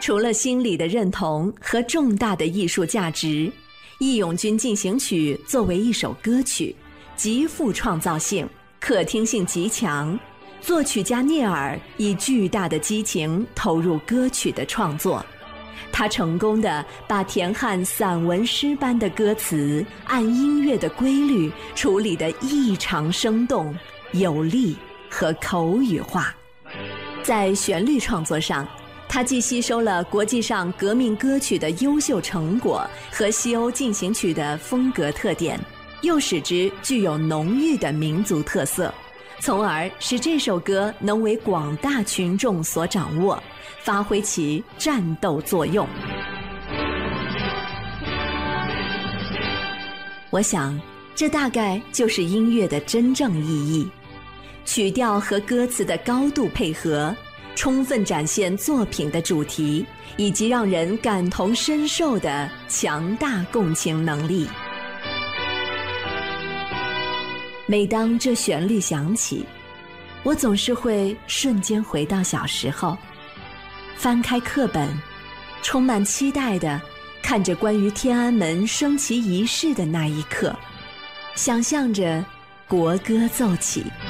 除了心理的认同和重大的艺术价值，《义勇军进行曲》作为一首歌曲，极富创造性，可听性极强。作曲家聂耳以巨大的激情投入歌曲的创作，他成功地把田汉散文诗般的歌词按音乐的规律处理得异常生动、有力和口语化。在旋律创作上，他既吸收了国际上革命歌曲的优秀成果和西欧进行曲的风格特点，又使之具有浓郁的民族特色，从而使这首歌能为广大群众所掌握，发挥其战斗作用。我想，这大概就是音乐的真正意义。曲调和歌词的高度配合，充分展现作品的主题，以及让人感同身受的强大共情能力。每当这旋律响起，我总是会瞬间回到小时候，翻开课本，充满期待地看着关于天安门升旗仪式的那一刻，想象着国歌奏起。